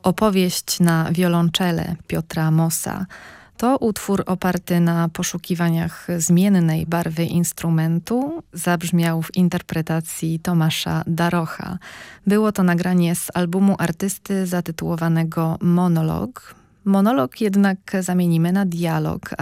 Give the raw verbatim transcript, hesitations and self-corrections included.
Opowieść na wiolonczelę Piotra Mossa to utwór oparty na poszukiwaniach zmiennej barwy instrumentu. Zabrzmiał w interpretacji Tomasza Darocha. Było to nagranie z albumu artysty zatytułowanego Monolog. Monolog jednak zamienimy na dialog,